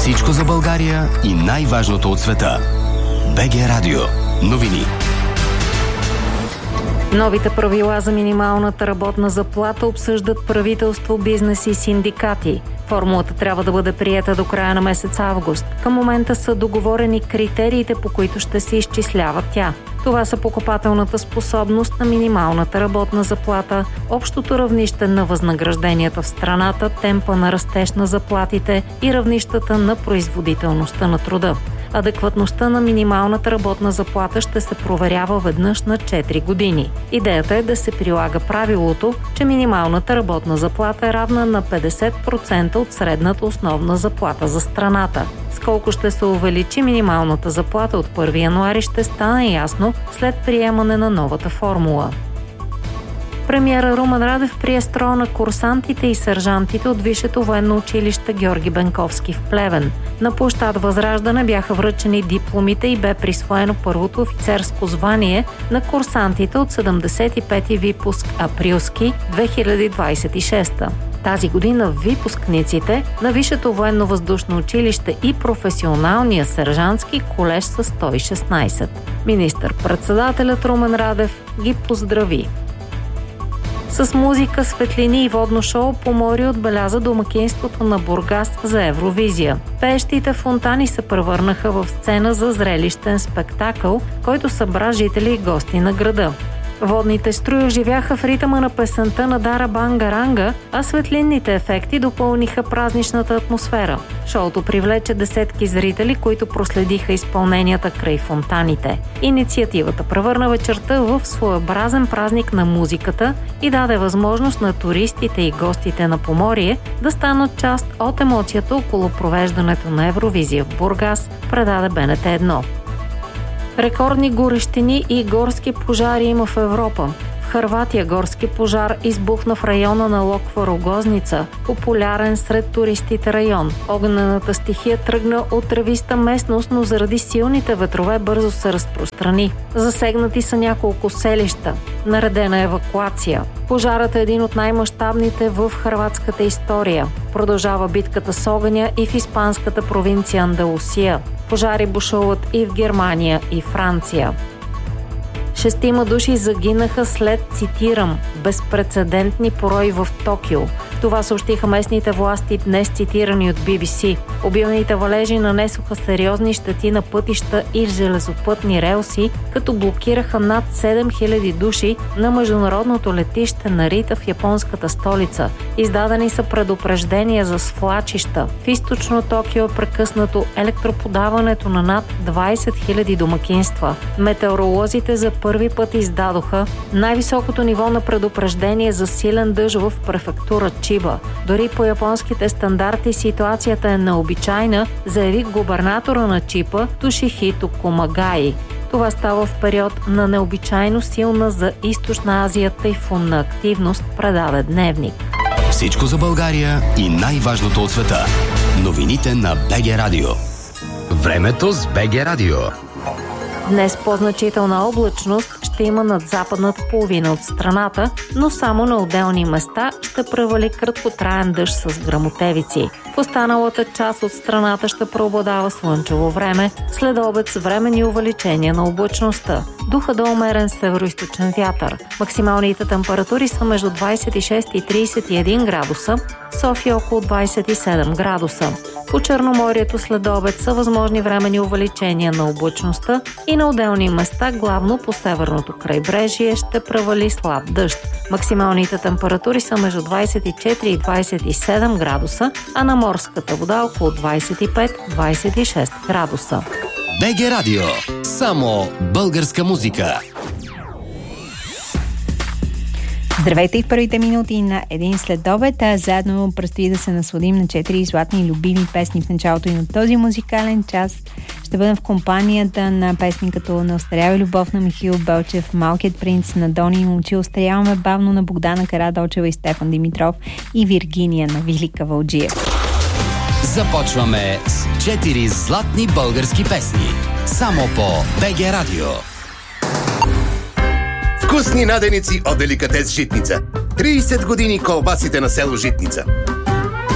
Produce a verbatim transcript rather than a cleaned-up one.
Всичко за България и най-важното от света. БГ Радио. Новини. Новите правила за минималната работна заплата обсъждат правителство, бизнес и синдикати. Формулата трябва да бъде приета до края на месец август. Към момента са договорени критериите, по които ще се изчислява тя. Това са покупателната способност на минималната работна заплата, общото равнище на възнагражденията в страната, темпа на растеж на заплатите и равнищата на производителността на труда. Адекватността на минималната работна заплата ще се проверява веднъж на четири години. Идеята е да се прилага правилото, че минималната работна заплата е равна на петдесет процента от средната основна заплата за страната. С колко ще се увеличи минималната заплата от първи януари ще стане ясно след приемане на новата формула. Премиера Румен Радев прие строя на курсантите и сержантите от Висшето военно училище Георги Бенковски в Плевен. На площад Възраждане бяха връчени дипломите и бе присвоено първото офицерско звание на курсантите от седемдесет и пети випуск Априлски две хиляди двадесет и шеста. Тази година випускниците на Висшето военно-въздушно училище и професионалния сержантски колеж са сто и шестнадесет. Министър-председателят Румен Радев ги поздрави. С музика, светлини и водно шоу по море отбеляза домакинството на Бургас за Евровизия. Пеещите фонтани се превърнаха в сцена за зрелищен спектакъл, който събра жители и гости на града. Водните струи оживяха в ритъма на песента на Дара Бангаранга, а светлинните ефекти допълниха празничната атмосфера. Шоуто привлече десетки зрители, които проследиха изпълненията край фонтаните. Инициативата превърна вечерта в своеобразен празник на музиката и даде възможност на туристите и гостите на Поморие да станат част от емоцията около провеждането на Евровизия в Бургас, предаде Б Н Т едно. Рекордни горещини и горски пожари има в Европа. В Хърватия горски пожар избухна в района на Локва Рогозница, популярен сред туристите район. Огнената стихия тръгна от тревиста местност, но заради силните ветрове бързо се разпространи. Засегнати са няколко селища. Наредена евакуация. Пожарът е един от най-мащабните в хърватската история. Продължава битката с огъня и в испанската провинция Андалусия. Пожари бушуват и в Германия и Франция. Шестима души загинаха след, цитирам, безпрецедентни порои в Токио. Това съобщиха местните власти днес, цитирани от Би Би Си. Обилните валежи нанесоха сериозни щети на пътища и железопътни релси, като блокираха над седем хиляди души на международното летище Нарита в японската столица. Издадени са предупреждения за свлачища. В източно Токио е прекъснато електроподаването на над двадесет хиляди домакинства. Метеоролозите за първи път издадоха най-високото ниво на предупреждение за силен дъжд в префектура Чиба. Дори по японските стандарти ситуацията е необичайна, заяви губернатора на Чипа Тошихито Комагаи. Това става в период на необичайно силна за Източна Азия тайфунна активност, предаде Дневник. Всичко за България и най-важното от света. Новините на БГ Радио. Времето с БГ Радио. Днес по-значителна облачност ще има над западната половина от страната, но само на отделни места ще превали краткотраен дъжд с гръмотевици. В останалата част от страната ще преобладава слънчево време, след обед с временни увеличения на облачността. Духа до умерен североизточен вятър. Максималните температури са между двадесет и шест и тридесет и един градуса, София около двадесет и седем градуса. По Черноморието след обед са възможни временни увеличения на облачността и на отделни места, главно по северното крайбрежие, ще превали слаб дъжд. Максималните температури са между двадесет и четири и двадесет и седем градуса, а на морската вода около двадесет и пет до двадесет и шест градуса. БГ Радио. Само българска музика. Здравейте и в първите минути на един следобед. Заедно предстои да се насладим на четири златни любими песни в началото и на този музикален час. Ще бъдем в компанията на песни като "Не остарява любов" на Михаил Белчев, "Малкият принц" на Дони Момчил, "Остаряваме бавно" на Богдана Карадолчева и Стефан Димитров и "Виргиния" на Вили Кавалджиев. Започваме с четири златни български песни. Само по БГ Радио. Вкусни наденици от Деликатес Житница. тридесет години колбасите на село Житница.